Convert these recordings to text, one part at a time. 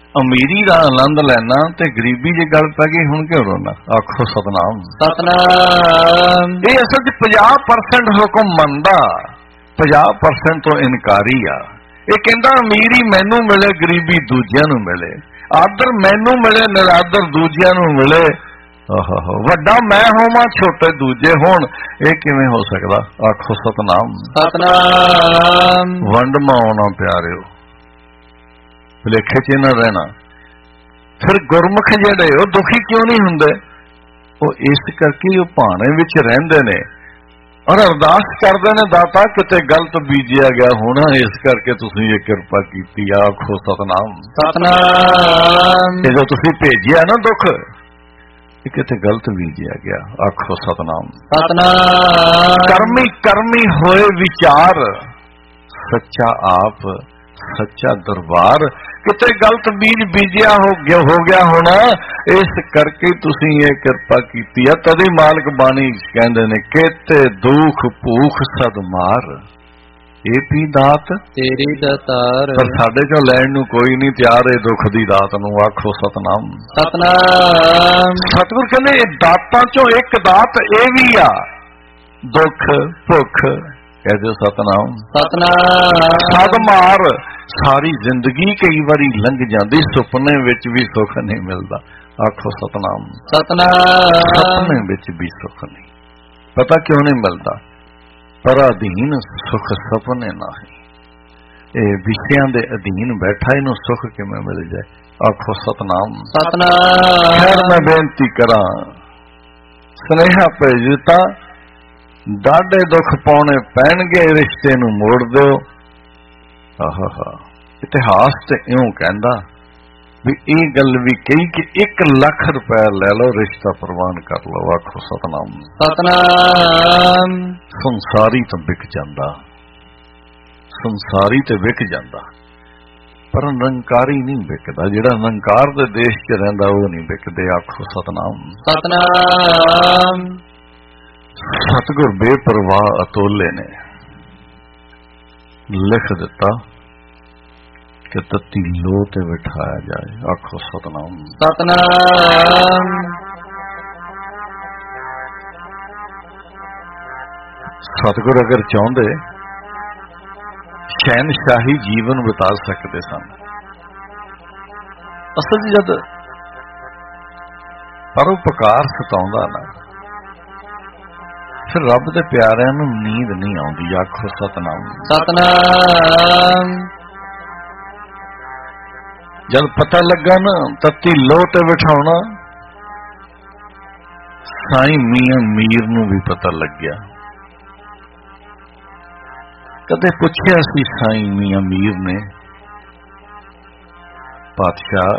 ਅਮੀਰੀ ਦਾ ਆਨੰਦ ਲੈਣਾ ਤੇ ਗਰੀਬੀ ਜੇ ਗੱਲ ਪੈ ਗਈ ਹੁਣ ਕਿਉਂ ਰੋਣਾ? ਆਖੋ ਸਤਨਾਮ। ਸਤਨਾਮ। ਇਹ ਅਸਲ 'ਚ 50% ਹੁਕਮ ਮੰਨਦਾ, 50% ਤੋਂ ਇਨਕਾਰੀ ਆ। ਇਹ ਕਹਿੰਦਾ ਅਮੀਰੀ ਮੈਨੂੰ ਮਿਲੇ, ਗਰੀਬੀ ਦੂਜਿਆਂ ਨੂੰ ਮਿਲੇ, ਆਦਰ ਮੈਨੂੰ ਮਿਲੇ, ਨਿਰਾਦਰ ਦੂਜਿਆਂ ਨੂੰ ਮਿਲੇ। ਵੱਡਾ ਮੈਂ ਹੋਵਾਂ, ਛੋਟੇ ਦੂਜੇ ਹੋਣ, ਇਹ ਕਿਵੇਂ ਹੋ ਸਕਦਾ? ਆਖੋ ਸਤਨਾਮ। ਸਤਨਾਮ। ਵੰਡ ਮਾਉਣਾ ਪਿਆਰਿਓ, ਭੁਲੇਖੇ 'ਚ ਨਾ ਰਹਿਣਾ। ਫਿਰ ਗੁਰਮੁਖ ਜਿਹੜੇ ਉਹ ਦੁਖੀ ਕਿਉਂ ਨਹੀਂ ਹੁੰਦੇ? ਉਹ ਇਸ ਕਰਕੇ ਉਹ ਭਾਣੇ ਵਿੱਚ ਰਹਿੰਦੇ ਨੇ ਔਰ ਅਰਦਾਸ ਕਰਦੇ ਨੇ, ਦਾਤਾ ਕਿਤੇ ਗਲਤ ਬੀਜਿਆ ਗਿਆ ਹੋਣਾ, ਇਸ ਕਰਕੇ ਤੁਸੀਂ ਇਹ ਕਿਰਪਾ ਕੀਤੀ। ਆਖੋ ਸਤਨਾਮ। ਸਤਨਾਮ। ਇਹ ਜੋ ਤੁਸੀਂ ਭੇਜਿਆ ਨਾ ਦੁੱਖ, ਇਹ ਕਿਤੇ ਗਲਤ ਬੀਜਿਆ ਗਿਆ। ਆਖੋ ਸਤਨਾਮ। ਸਤਨਾਮ। ਕਰਮੀ ਕਰਮੀ ਹੋਏ ਵਿਚਾਰ, ਸੱਚਾ ਆਪ ਸੱਚਾ ਦਰਬਾਰ, ਕਿਤੇ ਗਲਤ ਬੀਜ ਬੀਜਿਆ ਹੋ ਗਿਆ ਹੋਣਾ, ਇਸ ਕਰਕੇ ਤੁਸੀਂ ਇਹ ਕਿਰਪਾ ਕੀਤੀ ਆ। ਤਦੇ ਮਾਲਕ ਬਾਣੀ ਕਹਿੰਦੇ ਨੇ, ਕਿਤੇ ਦੁੱਖ ਭੂਖ ਸਦ ਮਾਰ, ਇਹ ਵੀ ਦਾਤ ਤੇਰੀ ਦਾਤਾਰ। ਪਰ ਸਾਡੇ ਚੋਂ ਲੈਣ ਨੂੰ ਕੋਈ ਨਹੀਂ ਤਿਆਰ ਇਹ ਦੁੱਖ ਦੀ ਦਾਤ ਨੂੰ। ਆਖੋ ਸਤਨਾਮ। ਸਤਨਾਮ। ਸਤਿਗੁਰ ਕਹਿੰਦੇ ਇਹ ਦਾਤਾਂ ਚੋਂ ਇੱਕ ਦਾਤ ਇਹ ਵੀ ਆ, ਦੁੱਖ ਭੁੱਖ। ਕਹਿੰਦੇ ਸਤਨਾਮ। ਸਤਨਾਮ। ਸਦ ਮਾਰ, ਸਾਰੀ ਜ਼ਿੰਦਗੀ ਕਈ ਵਾਰੀ ਲੰਘ ਜਾਂਦੀ, ਸੁਪਨੇ ਵਿੱਚ ਵੀ ਸੁੱਖ ਨਹੀਂ ਮਿਲਦਾ। ਆਖੋ ਸਤਨਾਮ। ਸਤਨਾਮ। ਸੁਪਨੇ ਵਿੱਚ ਵੀ ਸੁੱਖ ਨਹੀਂ, ਪਤਾ ਕਿਉਂ ਨਹੀਂ ਮਿਲਦਾ? ਪਰ ਅਧੀਨ ਸੁਖ ਸੁਪਨੇ ਨਹੀਂ, ਇਹ ਵਿਸ਼ਿਆਂ ਦੇ ਅਧੀਨ ਬੈਠਾ, ਇਹਨੂੰ ਸੁਖ ਕਿਵੇਂ ਮਿਲ ਜਾਏ? ਆਖੋ ਸਤਨਾਮ। ਸਤਨਾਮ। ਖੈਰ ਮੈਂ ਬੇਨਤੀ ਕਰਾਂ, ਸੁਨੇਹਾ ਭੇਜਤਾ, ਡਾਢੇ ਦੁੱਖ ਪਾਉਣੇ ਪੈਣਗੇ, ਰਿਸ਼ਤੇ ਨੂੰ ਮੋੜ ਦਿਓ। ਇਤਿਹਾਸ ਤੇ ਇਉਂ ਕਹਿੰਦਾ ਵੀ ਇਹ ਗੱਲ ਵੀ ਕਹੀ ਕਿ 1 ਲੱਖ ਰੁਪਏ ਲੈ ਲਓ, ਰਿਸ਼ਤਾ ਪ੍ਰਵਾਨ ਕਰ ਲਓ। ਆਖੋ ਸਤਨਾਮ। ਸਤਨਾਮ। ਸੰਸਾਰੀ ਤਾਂ ਵਿਕ ਜਾਂਦਾ, ਸੰਸਾਰੀ ਤੇ ਵਿਕ ਜਾਂਦਾ, ਪਰ ਨਿਰੰਕਾਰੀ ਨਹੀਂ ਵਿਕਦਾ। ਜਿਹੜਾ ਨਿਰੰਕਾਰ ਦੇ ਦੇਸ਼ 'ਚ ਰਹਿੰਦਾ ਉਹ ਨਹੀਂ ਵਿਕਦੇ। ਆਖੋ ਸਤਨਾਮ। ਸਤਨਾਮ। ਸਤਿਗੁਰ ਬੇਪਰਵਾਹ ਅਤੋਲੇ ਨੇ ਲਿਖ ਦਿੱਤਾ ਕਿ ਤਤੀ ਲੋਹ ਤੇ ਬਿਠਾਇਆ ਜਾਏ। ਆਖੋ ਸਤਨਾਮ। ਸਤਨਾਮ। ਸਤਿਗੁਰ ਅਗਰ ਚਾਹੁੰਦੇ ਸ਼ਹਿਨਸ਼ਾਹੀ ਜੀਵਨ ਬਿਤਾ ਸਕਦੇ ਸਨ। ਅਸਲ 'ਚ ਜਦ ਪਰਉਪਕਾਰ ਸਤਾਉਂਦਾ ਨਾ, ਫਿਰ ਰੱਬ ਦੇ ਪਿਆਰਿਆਂ ਨੂੰ ਨੀਂਦ ਨਹੀਂ ਆਉਂਦੀ। ਆਖੋ ਸਤਨਾਮ। ਸਤਨਾਮ। ਜਦ ਪਤਾ ਲੱਗਾ ਨਾ ਤਤੀ ਲੋਹ ਤੇ ਬਿਠਾਉਣਾ, ਸਾਈਂ ਮੀਆਂ ਮੀਰ ਨੂੰ ਵੀ ਪਤਾ ਲੱਗਿਆ। ਕਦੇ ਪੁੱਛਿਆ ਸੀ ਸਾਈਂ ਮੀਆਂ ਮੀਰ ਨੇ, ਪਾਤਸ਼ਾਹ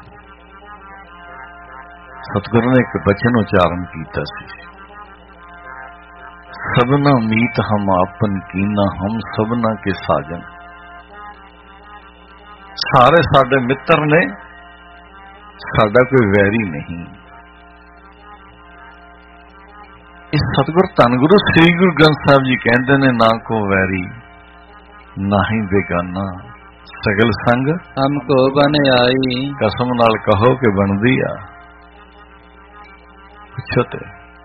ਸਤਿਗੁਰੂ ਨੇ ਇੱਕ ਬਚਨ ਉਚਾਰਨ ਕੀਤਾ ਸੀ, ਸਭਨਾ ਮੀਤ ਹਮ ਆਪਨ ਕੀਨਾ, ਹਮ ਸਭਨਾ ਕੇ ਸਾਜਨ। ਸਾਰੇ ਸਾਡੇ ਮਿੱਤਰ ਨੇ, ਸਾਡਾ ਕੋਈ ਵੈਰੀ ਨਹੀਂ। ਇਸ ਸਤਿਗੁਰ ਧੰਨ ਗੁਰੂ ਸ੍ਰੀ ਗੁਰੂ ਗ੍ਰੰਥ ਸਾਹਿਬ ਜੀ ਕਹਿੰਦੇ ਨੇ, ਨਾ ਕੋ ਵੈਰੀ ਨਾ ਹੀ ਬੇਗਾਨਾ, ਸਗਲ ਸੰਗ ਹਮਕੋ ਬਨ ਆਈ। ਕਸਮ ਨਾਲ ਕਹੋ ਕਿ ਬਣਦੀ ਆ। ਪੁੱਛੋ ਤੇ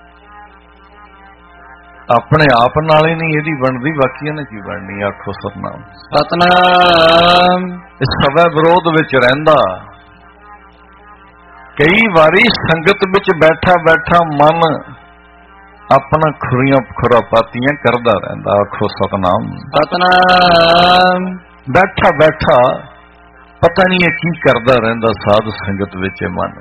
ਆਪਣੇ ਆਪ ਨਾਲ ਹੀ ਨਹੀਂ ਇਹਦੀ ਬਣਦੀ, ਬਾਕੀਆਂ ਨੇ ਕੀ ਬਣਨੀ? ਆਖੋ ਸਤਨਾਮ। ਸਤਨਾਮ। ਇਸ ਸਵੈ ਵਿਰੋਧ ਵਿੱਚ ਰਹਿੰਦਾ, ਕਈ ਵਾਰੀ ਸੰਗਤ ਵਿੱਚ ਬੈਠਾ ਬੈਠਾ ਮਨ ਆਪਣਾ ਖੁਰਾਪਾਤੀਆਂ ਕਰਦਾ ਰਹਿੰਦਾ। ਆਖੋ ਸਤਨਾਮ। ਸਤਨਾਮ। ਬੈਠਾ ਬੈਠਾ ਪਤਾ ਨਹੀਂ ਇਹ ਕੀ ਕਰਦਾ ਰਹਿੰਦਾ ਸਾਧ ਸੰਗਤ ਵਿੱਚ। ਮਨ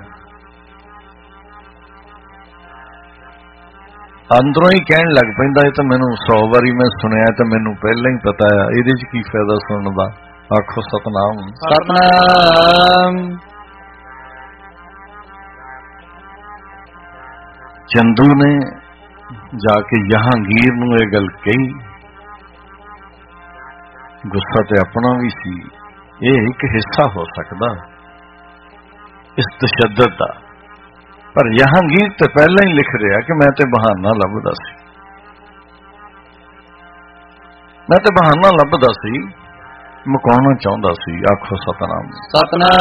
ਅੰਦਰੋਂ ਹੀ ਕਹਿਣ ਲੱਗ ਪੈਂਦਾ, ਇਹ ਤਾਂ ਮੈਨੂੰ 100 ਵਾਰੀ ਮੈਂ ਸੁਣਿਆ, ਤਾਂ ਮੈਨੂੰ ਪਹਿਲਾਂ ਹੀ ਪਤਾ ਆ, ਇਹਦੇ 'ਚ ਕੀ ਫਾਇਦਾ ਸੁਣਨ ਦਾ? ਆਖੋ ਸਤਨਾਮ। ਸਤਨਾਮ। ਚੰਦੂ ਨੇ ਜਾ ਕੇ ਜਹਾਂਗੀਰ ਨੂੰ ਇਹ ਗੱਲ ਕਹੀ, ਗੁੱਸਾ ਤੇ ਆਪਣਾ ਵੀ ਸੀ, ਇਹ ਇੱਕ ਹਿੱਸਾ ਹੋ ਸਕਦਾ ਇਸ ਤਸ਼ੱਦਦ ਦਾ, ਪਰ ਜਹਾਂਗੀਰ ਤੇ ਪਹਿਲਾਂ ਹੀ ਲਿਖ ਰਿਹਾ ਕਿ ਮੈਂ ਤੇ ਬਹਾਨਾ ਲੱਭਦਾ ਸੀ, ਮੈਂ ਤੇ ਬਹਾਨਾ ਲੱਭਦਾ ਸੀ, ਮੁਕਾਉਣਾ ਚਾਹੁੰਦਾ ਸੀ। ਆਖੋ ਸਤਨਾਮ। ਸਤਨਾਮ।